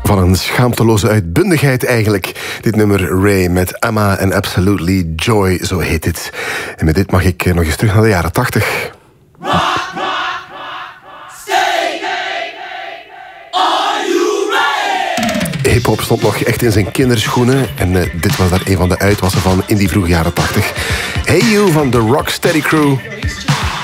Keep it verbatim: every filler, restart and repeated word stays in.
Van een schaamteloze uitbundigheid eigenlijk. Dit nummer Ray met Emma en Absolutely Joy, zo heet het. En met dit mag ik nog eens terug naar de jaren tachtig. Hip-hop stond nog echt in zijn kinderschoenen. En uh, dit was daar een van de uitwassen van in die vroege jaren tachtig. Hey You van de Rocksteady Crew.